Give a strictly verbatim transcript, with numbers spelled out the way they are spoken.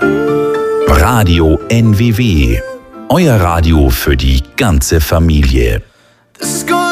Radio N W W. Euer Radio für die ganze Familie.